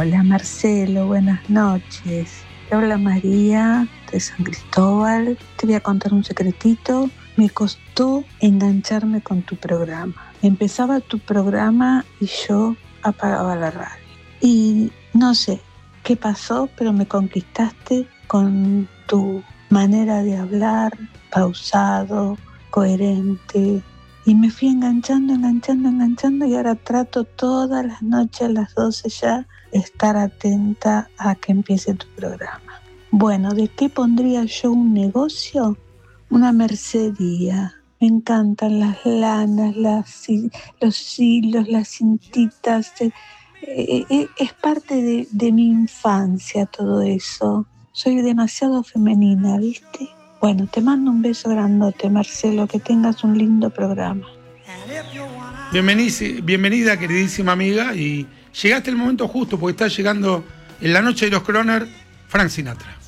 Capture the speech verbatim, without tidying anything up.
Hola Marcelo, buenas noches. Te habla María de San Cristóbal. Te voy a contar un secretito. Me costó engancharme con tu programa. Empezaba tu programa y yo apagaba la radio. Y no sé qué pasó, pero me conquistaste con tu manera de hablar, pausado, coherente. Y me fui enganchando, enganchando, enganchando y ahora trato todas las noches a las doce ya estar atenta a que empiece tu programa. Bueno, ¿de qué pondría yo un negocio? Una mercería. Me encantan las lanas, las, los hilos, las cintitas. Eh, eh, es parte de, de mi infancia todo eso. Soy demasiado femenina, ¿viste? Bueno, te mando un beso grandote, Marcelo, que tengas un lindo programa. Bienvenida, bienvenida, queridísima amiga, y llegaste el momento justo porque está llegando en la noche de los Croner Frank Sinatra.